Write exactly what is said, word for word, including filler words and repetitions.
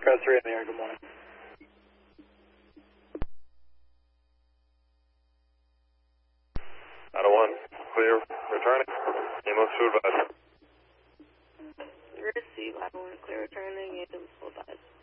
Press three in the air, good morning. Out of one, clear, returning. Amos to advise. Receive, I don't want to clear returning, and full advise.